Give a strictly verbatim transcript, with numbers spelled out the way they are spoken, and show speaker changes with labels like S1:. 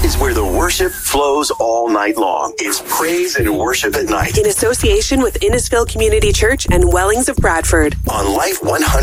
S1: is where the worship flows all night long. It's Praise and Worship at Night.
S2: In association with Innisfil Community Church and Wellings of Bradford.
S1: On Life one hundred.